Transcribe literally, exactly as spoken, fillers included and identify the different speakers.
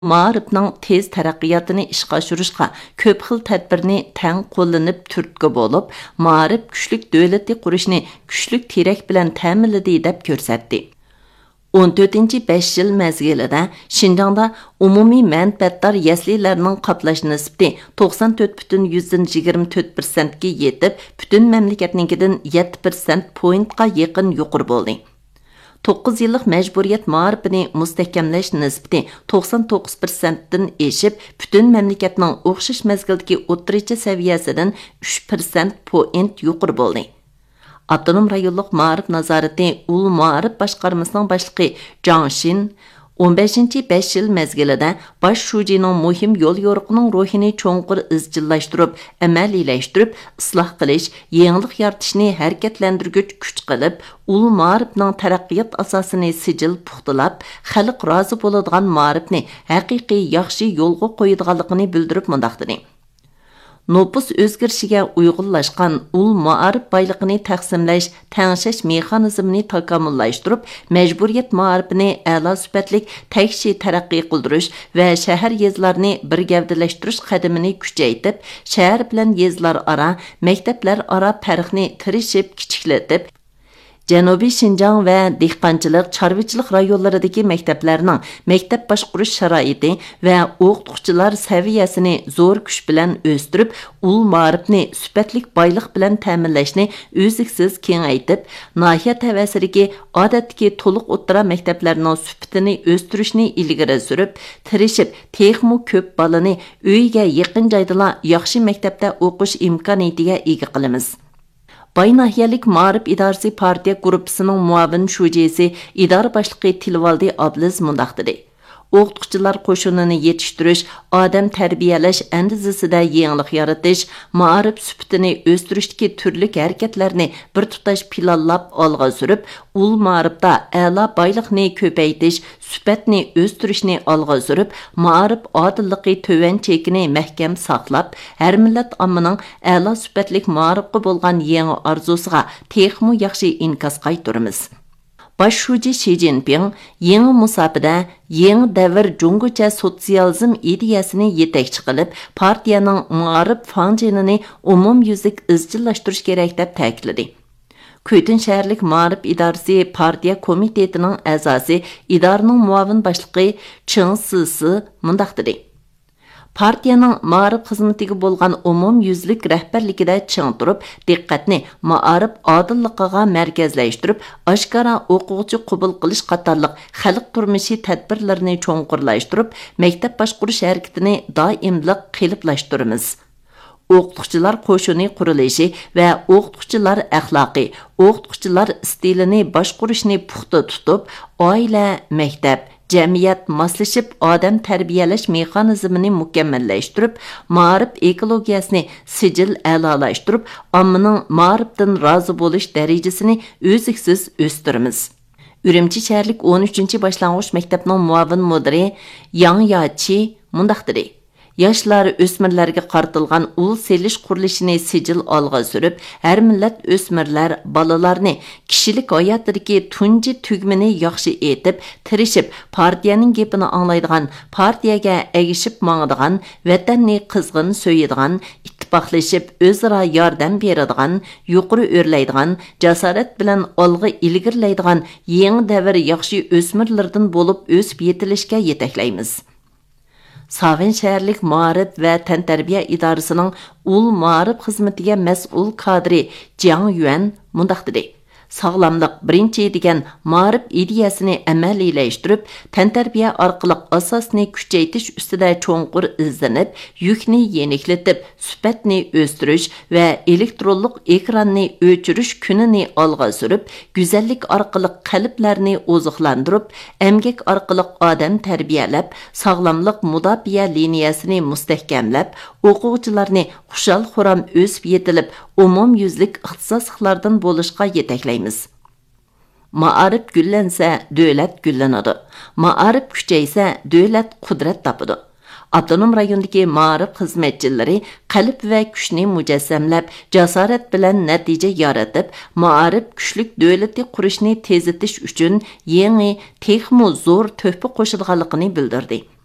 Speaker 1: Ma'rifning tez taraqqiyotini ishga oshirishga ko'p xil tadbirni tang qo'llanib turtki bo'lib, ma'rif kuchlik davlatni qurishni kuchlik terak bilan ta'minladi deb ko'rsatdi. o'n to'rtinchi besh yil mezgilida Şinjangda umumiy manfaatdor yaslilarning qoplash nisbati to'qson to'rt butun yigirma to'rt persent ga yetib, butun mamlakatninkidan yetti persent pointga yaqin yuqori bo'ldi. to'qqiz yillik majburiyat ma'rifini mustahkamlash nisbati to'qson to'qqiz persent dan eshib, butun mamlakatning o'xshash mezgildagi o'rtacha saviyasidan uch persent point yuqori bo'ldi. Avtonom rayonluq ma'rif nazorati ul ma'rif boshqarmasining boshlig'i Zhang Xin o'n beshinchi besh yil mezgilida bosh shujining muhim yo'l yo'riqining ruhini cho'nqur izchillashtirib, amaliylashtirib, isloh qilish, yangilik yaratishni harakatlantirgich kuch qilib, ul ma'rifning taraqqiyot asosini sijil puxtalab, xalq rozi bo'ladigan ma'rifni haqiqiy yaxshi yo'lga qo'yadiganligini bildirib mundaqdini. Nopus o'zgarishiga uyg'unlashgan ul ma'rif boyligini taqsimlash, tangshash mexanizmini takomillashtirib, majburiyat ma'rifini a'lo sifatlik tagshi taraqqiy qildirish va shahar yezlarini bir gavdalashtirish qadamini kuchaytirib, shahar bilan yezlar aro, maktablar aro farqni tirishib kichiklatib, Janubiy Şinjang va dehqonchilik, chorvachilik rayonlaridagi maktablarning maktab boshqarish sharoiti va o'qituvchilar saviyasini zo'r kuch bilan o'stirib, ul ma'rifni sifatlik boylik bilan ta'minlashni o'ziksiz kengaytib, nahiya tavasidagi odatdagi to'liq o'ttira maktablarning sifatini o'stirishni ilgari surib, tirishib, texmu ko'p bolani uyiga yaqin joyda yaxshi maktabda o'qish imkoniyatiga ega qilamiz. Bay nahiyalik ma'rif idorasi partiya gruppasining muavin shujisi idora boshlig'i Tilvaldi Abliz mundaq dedi. O'qituvchilar qo'shinini yetishtirish, odam tarbiyalash andizasida yangilik yaratish, ma'rif sifatini o'stirishdagi turli harakatlarni bir tutash planlab olg'a surib, ul ma'rifda a'lo boylikni ko'paytirish, sifatni o'stirishni olg'a surib, ma'rif odilligi to'van chekini mahkam saqlab, har millat ommaning a'lo sifatlik ma'rifga bo'lgan yangi orzusiga texmu yaxshi inkos qaytaramiz. Baş şuji Xi Jinping yangi musofada yangi davr Jungocha sotsializm ideyasini yetakchi qilib, partiyaning ma'rif fanjinini umumyuzlik izchillashtirish kerak deb ta'kidladi. Kuytin shaharlik ma'rif idorasi partiya komitetining a'zosi, idoraning muavin boshlig'i Cheng Sisi mundaq dedi. Partiyaning ma'rif xizmatiga bo'lgan umumyuzlik rahbarligida ching turib, diqqatni ma'rif odilligiga markazlashtirib, oshkora o'quvchi qabul qilish qatorliq xalq turmushi tadbirlarini cho'nqurlashtirib, maktab boshqarish harakatini doimliq qiliblashtiramiz. O'qituvchilar qo'shini qurilishi va o'qituvchilar axloqi, o'qituvchilar stilini boshqarishni puxta tutib, oila, maktab, jamiyat moslashib odam tarbiyalash mexanizmini mukammallashtirib, ma'rif ekologiyasini sijil a'lolashtirib, ommaning ma'rifdan rozi bo'lish darajasini o'ziksiz o'stiramiz. Urumchi shaharlik o'n uchinchi boshlang'ich maktabning muavin mudiri Yang Yachi mundaq dedi. Yoshlar o'smirlarga qartilgan ul selish qurilishini sijil olg'a surib, har millat o'smirlar bolalarni kishilik hayotidagi tunji tugmini yaxshi etib, tirishib, partiyaning gapini anglaydigan, partiyaga egishib mangadigan, vatanni qizg'in so'yadigan, ittifoqlashib, o'zaro yordam beradigan, yuqori o'rlaydigan, jasorat bilan olg'a ilgirlaydigan yangi davr yaxshi o'smirlardan bo'lib o'sib yetilishga yetaklaymiz. Savin shaharlik ma'rif va tantarbiya idorasining ul ma'rif xizmatiga mas'ul kadri Jiang Yuan mundaq dedi. Sog'lomlik birinchi degan ma'rif ideyasini amaliylashtirib, tantarbiya orqali asosni kuchaytirish ustida cho'nqur izlanib, yukni yeniklatib, sifatni o'stirish va elektronlik ekranni o'chirish kunini olg'a surib, go'zallik orqali qalblarni oziqlantirib, emgak orqali odam tarbiyalab, sog'lomlik mudofaa liniyasini mustahkamlab, o'quvchilarni xushal-xuram o'sib yetilib, umumyuzlik ixtisosliklardan bo'lishga yetaklaymiz. Ma'rif gullansa, davlat gullanadi. Ma'rif kuchaysa, davlat qudrat topadi. Avtonom rayondagi ma'rif xizmatchilari qalb va kuchni mujassamlab, jasorat bilan natija yaratib, ma'rif kuchlik davlatni qurishni tezitish uchun yangi texmo zo'r to'hfa qo'shilganligini bildirdi.